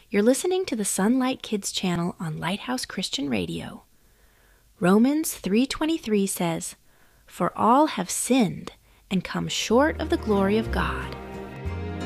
You're listening to the Sunlight Kids channel on Lighthouse Christian Radio. Romans 3:23 says, "For all have sinned and come short of the glory of God,